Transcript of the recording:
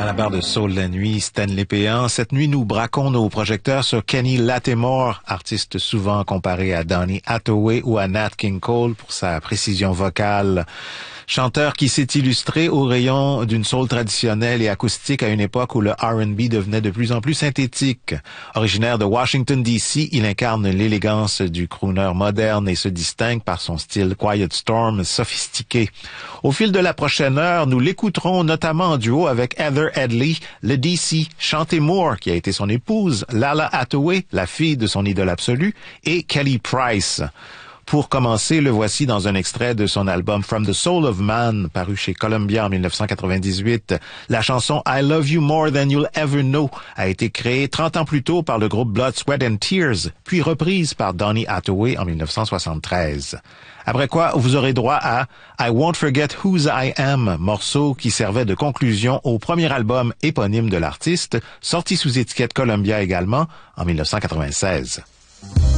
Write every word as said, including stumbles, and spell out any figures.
À la barre de Soul la nuit, Stanley Péan. Cette nuit, nous braquons nos projecteurs sur Kenny Lattimore, artiste souvent comparé à Donny Hathaway ou à Nat King Cole pour sa précision vocale. Chanteur qui s'est illustré au rayon d'une soul traditionnelle et acoustique à une époque où le R and B devenait de plus en plus synthétique. Originaire de Washington, D C, il incarne l'élégance du crooner moderne et se distingue par son style Quiet Storm sophistiqué. Au fil de la prochaine heure, nous l'écouterons notamment en duo avec Heather Headley, le D C, Chanté Moore, qui a été son épouse, Lala Hathaway, la fille de son idole absolue, et Kelly Price. Pour commencer, le voici dans un extrait de son album From the Soul of Man, paru chez Columbia en mille neuf cent quatre-vingt-dix-huit. La chanson I Love You More Than You'll Ever Know a été créée trente ans plus tôt par le groupe Blood, Sweat and Tears, puis reprise par Donny Hathaway en mille neuf cent soixante-treize. Après quoi, vous aurez droit à I Won't Forget Whose I Am, morceau qui servait de conclusion au premier album éponyme de l'artiste, sorti sous étiquette Columbia également en mille neuf cent quatre-vingt-seize.